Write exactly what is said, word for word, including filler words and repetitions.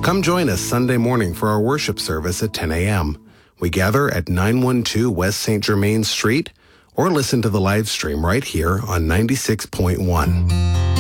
Come join us Sunday morning for our worship service at ten a.m. We gather at nine one two West Saint Germain Street, or listen to the live stream right here on ninety-six point one.